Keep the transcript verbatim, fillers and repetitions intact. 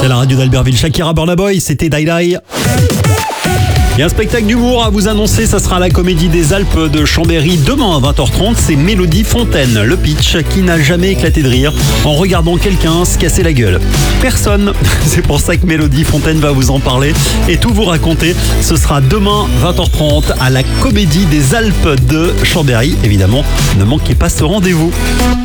C'est la radio d'Albertville. Shakira, Burna Boy, c'était Die Die. Et un spectacle d'humour à vous annoncer, ça sera la Comédie des Alpes de Chambéry demain à vingt heures trente. C'est Mélodie Fontaine, le pitch qui n'a jamais éclaté de rire en regardant quelqu'un se casser la gueule. Personne. C'est pour ça que Mélodie Fontaine va vous en parler et tout vous raconter. Ce sera demain vingt heures trente à la Comédie des Alpes de Chambéry. Évidemment, ne manquez pas ce rendez-vous.